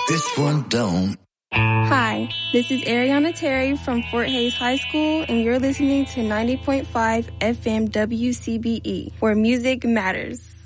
This one don't. Hi, this is Ariana Terry from Fort Hays High School, and you're listening to 90.5 FM WCBE, where music matters.